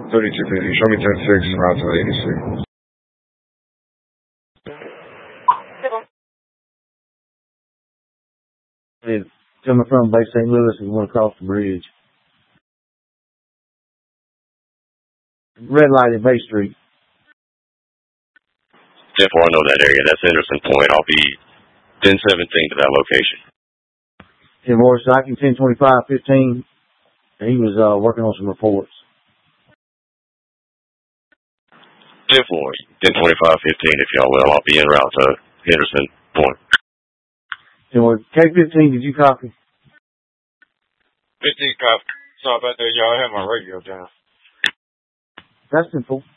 3250. Show me 10-6, route to 86. It's coming from Bay St. Louis, we want to cross the bridge. Red light at Bay Street. 10-4, I know that area. That's Henderson Point. I'll be 10-17 to that location. Voice, I can 10-25-15. He was working on some reports. 10-4, 10-25-15 if y'all will. I'll be en route to Henderson Point. K-15, did you copy? 15 copy. Sorry about that, y'all. I have my radio down. That's simple.